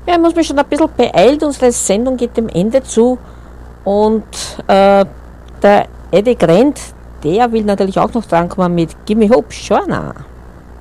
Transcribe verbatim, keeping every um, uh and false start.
Ja, ich muss mich schon ein bisschen beeilt. Unsere Sendung geht dem Ende zu. Und äh, der Eddie Grant, der will natürlich auch noch drankommen mit Gimme Hope, Shona.